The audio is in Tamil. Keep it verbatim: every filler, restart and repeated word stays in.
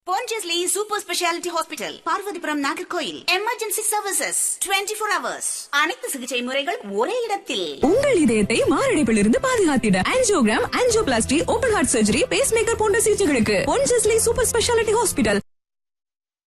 Pondicherry Super Speciality Hospital, Parvathipuram Nagercoil. Emergency services twenty four hours. அனைத்து சிகிச்சை முறைகள் ஒரே இடத்தில். உங்கள் இதயத்தை மாரடைப்பிலிருந்து பாதுகாத்திட angiogram, angioplasty, open heart surgery, base maker போன்ற சிகிச்சைகளுக்கு பொன்ஜஸ்லி சூப்பர் ஸ்பெஷாலிட்டி ஹாஸ்பிட்டல்.